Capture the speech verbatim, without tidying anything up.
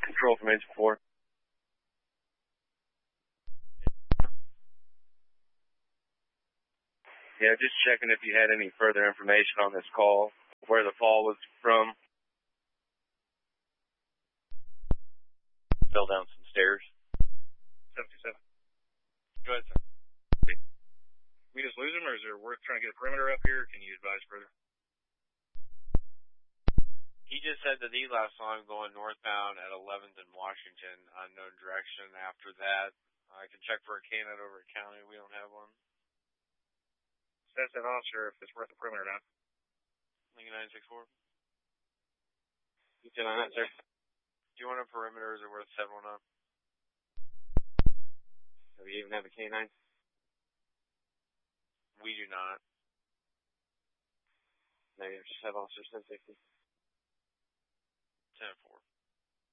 Control from engine four. Yeah, just checking if you had any further information on this call, where the fall was from. Fell down some stairs. seven two seven. Go ahead, sir. We just lose him, or is there worth trying to get a perimeter up here? Can you advise further? He just said that he last saw him going northbound at eleventh and Washington, unknown direction. After that, I can check for a K nine over at County. We don't have one. That's that officer if it's worth a perimeter or not. Lincoln nine six four. You can on that, sir. Do you want a perimeter or is it worth seven one up? Do we even have a K nine? We do not. Negative, just have officer ten sixty. ten four.